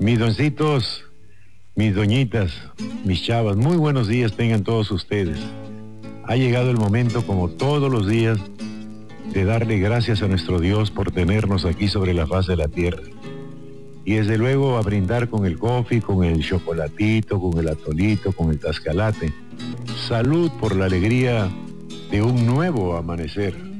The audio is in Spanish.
Mis doncitos, mis doñitas, mis chavas, muy buenos días tengan todos ustedes. Ha llegado el momento, como todos los días, de darle gracias a nuestro Dios por tenernos aquí sobre la faz de la tierra. Y desde luego a brindar con el coffee, con el chocolatito, con el atolito, con el tascalate. Salud por la alegría de un nuevo amanecer.